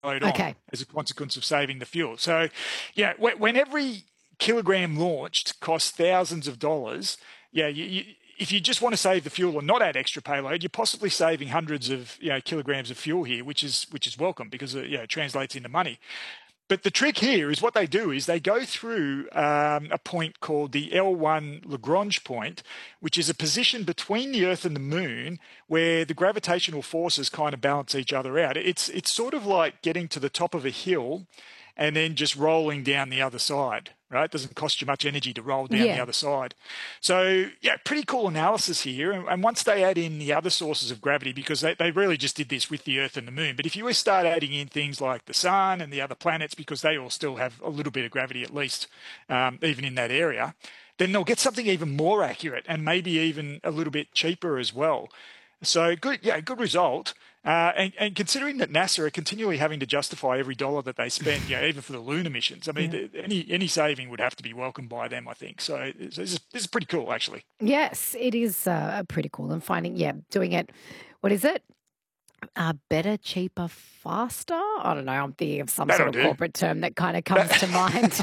on Okay. as a consequence of saving the fuel. So, yeah, when every kilogram launched costs thousands of dollars, if you just want to save the fuel and not add extra payload, you're possibly saving hundreds of kilograms of fuel here, which is welcome because it translates into money. But the trick here is what they do is they go through a point called the L1 Lagrange point, which is a position between the Earth and the Moon where the gravitational forces kind of balance each other out. It's sort of like getting to the top of a hill and then just rolling down the other side, right? It doesn't cost you much energy to roll down the other side. So, pretty cool analysis here. And once they add in the other sources of gravity, because they really just did this with the Earth and the Moon, but if you start adding in things like the Sun and the other planets, because they all still have a little bit of gravity at least, even in that area, then they'll get something even more accurate and maybe even a little bit cheaper as well. So good result. And considering that NASA are continually having to justify every dollar that they spend, even for the lunar missions, I mean, any saving would have to be welcomed by them, I think. So this is pretty cool, actually. Yes, it is pretty cool. And doing it, what is it? Better, cheaper, faster? I don't know. I'm thinking of some sort of corporate term that kind of comes to mind.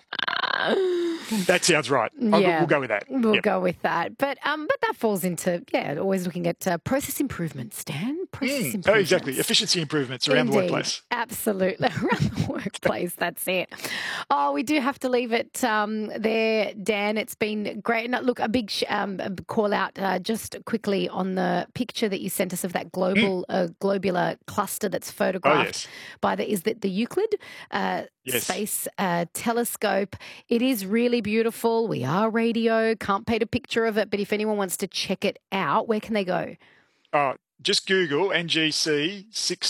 That sounds right. We'll go with that. We'll go with that. But that falls into, always looking at process improvements, Dan. Process improvements. Oh, exactly. Efficiency improvements around the workplace. Absolutely. Around the workplace. That's it. Oh, we do have to leave it there, Dan. It's been great. Now, look, a big call out just quickly on the picture that you sent us of that globular cluster that's photographed by the Euclid Space Telescope. It is really beautiful. We are radio. Can't paint a picture of it, but if anyone wants to check it out, where can they go? Just Google NGC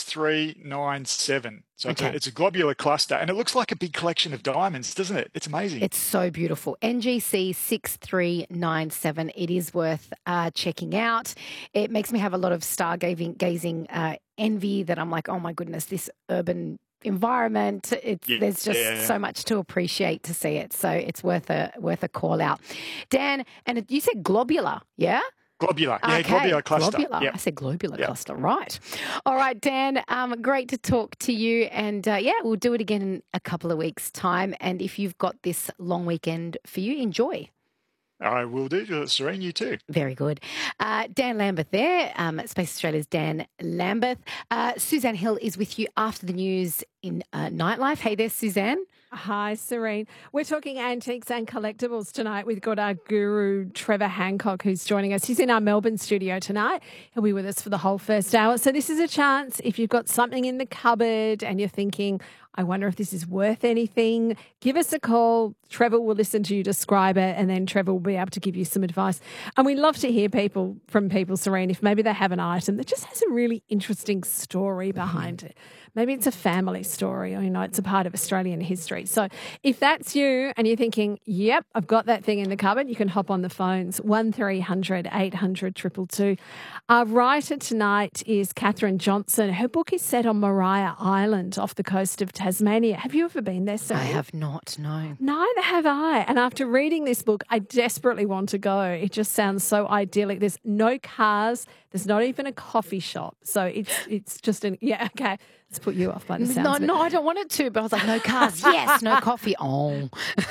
6397. So it's a globular cluster, and it looks like a big collection of diamonds, doesn't it? It's amazing. It's so beautiful. NGC 6397. It is worth checking out. It makes me have a lot of stargazing envy that I'm like, oh my goodness, this urban environment. There's just so much to appreciate to see it. So it's worth a call out. Dan, and you said globular, yeah? Globular, globular cluster. Globular. Yep. I said globular cluster, right. All right, Dan, great to talk to you. And, we'll do it again in a couple of weeks' time. And if you've got this long weekend for you, enjoy. I will do. Serene, you too. Very good. Dan Lambeth there, Space Australia's Dan Lambeth. Suzanne Hill is with you after the news in Nightlife. Hey there, Suzanne. Hi, Serene. We're talking antiques and collectibles tonight. We've got our guru, Trevor Hancock, who's joining us. He's in our Melbourne studio tonight. He'll be with us for the whole first hour. So this is a chance, if you've got something in the cupboard and you're thinking, I wonder if this is worth anything, give us a call. Trevor will listen to you describe it, and then Trevor will be able to give you some advice. And we love to hear from people, Serene, if maybe they have an item that just has a really interesting story behind it. Maybe it's a family story, or, it's a part of Australian history. So if that's you and you're thinking, yep, I've got that thing in the cupboard, you can hop on the phones, 1300 800 222. Our writer tonight is Catherine Johnson. Her book is set on Maria Island off the coast of Tasmania. Have you ever been there, Sarah? I have not, no. Neither have I. And after reading this book, I desperately want to go. It just sounds so idyllic. There's no cars. There's not even a coffee shop. So it's just okay. Let's put you off by the sounds of it. No, I don't want it to, but I was like, no cars, yes, no coffee. Oh.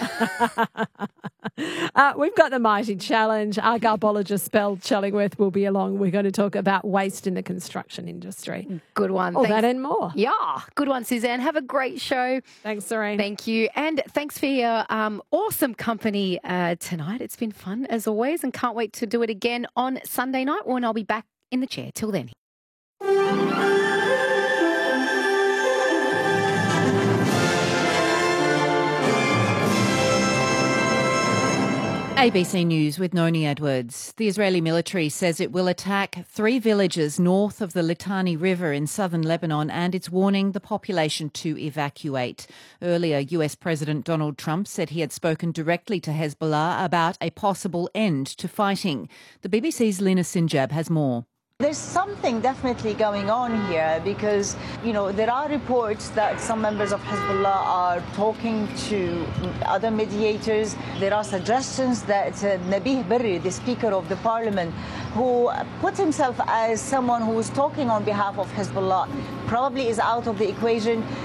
We've got the Mighty Challenge. Our garbologist, Belle Chellingworth, will be along. We're going to talk about waste in the construction industry. Good one. All that and more. Yeah, good one, Suzanne. Have a great show. Thanks, Serene. Thank you. And thanks for your awesome company tonight. It's been fun, as always, and can't wait to do it again on Sunday night when I'll be back in the chair. Till then. ABC News with Noni Edwards. The Israeli military says it will attack 3 villages north of the Litani River in southern Lebanon, and it's warning the population to evacuate. Earlier, US President Donald Trump said he had spoken directly to Hezbollah about a possible end to fighting. The BBC's Lina Sinjab has more. There's something definitely going on here because, there are reports that some members of Hezbollah are talking to other mediators. There are suggestions that Nabih Berri, the Speaker of the Parliament, who puts himself as someone who is talking on behalf of Hezbollah, probably is out of the equation.